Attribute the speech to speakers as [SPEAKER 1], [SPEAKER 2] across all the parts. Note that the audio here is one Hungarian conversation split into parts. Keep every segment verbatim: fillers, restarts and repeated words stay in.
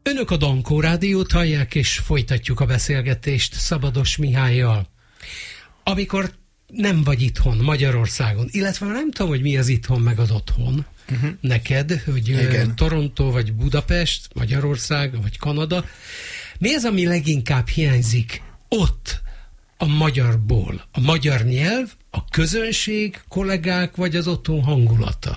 [SPEAKER 1] Önök a Dankó Rádiót hallják, és folytatjuk a beszélgetést Szabados Mihállyal. Amikor nem vagy itthon Magyarországon, illetve nem tudom, hogy mi az itthon meg az otthon uh-huh. neked, hogy Igen. Toronto, vagy Budapest, Magyarország, vagy Kanada. Mi az, ami leginkább hiányzik ott a magyarból? A magyar nyelv, a közönség, kollégák, vagy az otthon hangulata?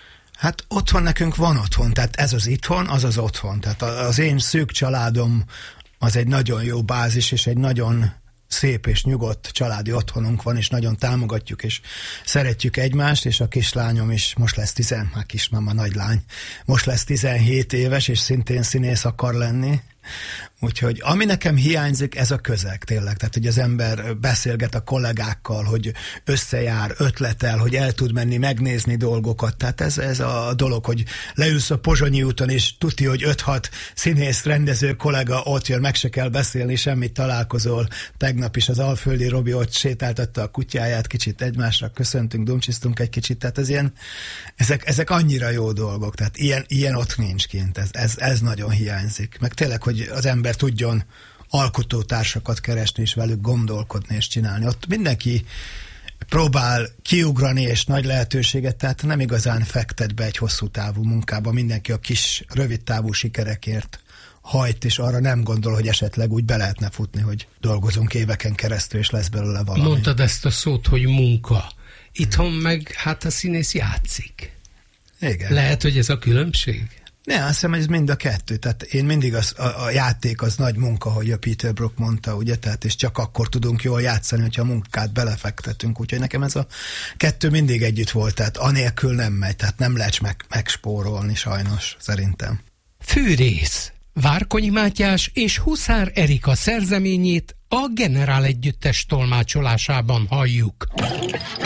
[SPEAKER 2] Hát otthon nekünk van otthon, tehát ez az itthon, az az otthon. Tehát az én szűk családom az egy nagyon jó bázis, és egy nagyon szép és nyugodt családi otthonunk van, és nagyon támogatjuk, és szeretjük egymást, és a kislányom is most lesz tizen, már kismama nagylány, most lesz tizenhét éves, és szintén színész akar lenni. Úgyhogy ami nekem hiányzik, ez a közeg tényleg, tehát hogy az ember beszélget a kollégákkal, hogy összejár, ötletel, hogy el tud menni megnézni dolgokat, tehát ez, ez a dolog, hogy leülsz a Pozsonyi úton, és tuti, hogy öt-hat színész, rendező kollega ott jön, meg se kell beszélni, semmit, találkozol. Tegnap is az Alföldi Robi ott sétáltatta a kutyáját, kicsit egymásra köszöntünk, dumcsisztunk egy kicsit, tehát ez ilyen, ezek, ezek annyira jó dolgok, tehát ilyen, ilyen ott nincs kint, ez, ez, ez nagyon hiányzik. Meg tényleg, hogy az ember tudjon alkotótársakat keresni, és velük gondolkodni és csinálni. Ott mindenki próbál kiugrani, és nagy lehetőséget, tehát nem igazán fektet be egy hosszú távú munkába. Mindenki a kis, rövid távú sikerekért hajt, és arra nem gondol, hogy esetleg úgy be lehetne futni, hogy dolgozunk éveken keresztül, és lesz belőle valami.
[SPEAKER 1] Mondtad ezt a szót, hogy munka. Itthon meg hát a színész játszik.
[SPEAKER 2] Igen.
[SPEAKER 1] Lehet, hogy ez a különbség?
[SPEAKER 2] Ne, azt hiszem, ez mind a kettő. Tehát én mindig az, a, a játék az nagy munka, hogy a Peter Brook mondta, ugye, tehát és csak akkor tudunk jól játszani, hogyha a munkát belefektetünk. Úgyhogy nekem ez a kettő mindig együtt volt, tehát anélkül nem megy, tehát nem lehet meg, megspórolni sajnos, szerintem.
[SPEAKER 1] Fűrész. Várkonyi Mátyás és Huszár Erika szerzeményét a Generál Együttes tolmácsolásában halljuk.